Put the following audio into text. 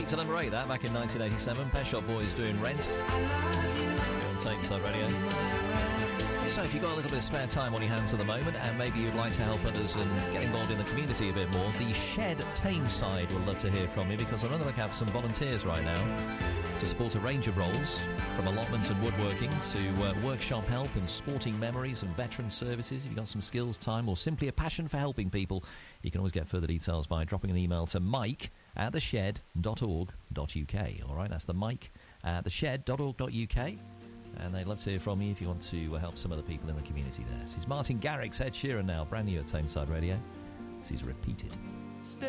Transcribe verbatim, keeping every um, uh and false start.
Beat to number eight, that, back in nineteen eighty-seven. Pet Shop Boys doing Rent. On Tameside Radio. So if you've got a little bit of spare time on your hands at the moment, and maybe you'd like to help others and get involved in the community a bit more, the Shed Tameside would love to hear from you, because I'm on the lookout for some volunteers right now to support a range of roles, from allotment and woodworking to uh, workshop help and sporting memories and veteran services. If you've got some skills, time, or simply a passion for helping people, you can always get further details by dropping an email to mike at the shed dot org dot uk. All right, that's the mike at the shed dot org dot uk. And they'd love to hear from you if you want to uh, help some other people in the community there. This is Martin Garrix, Ed Sheeran now, brand new at Tameside Radio. This is Repeated.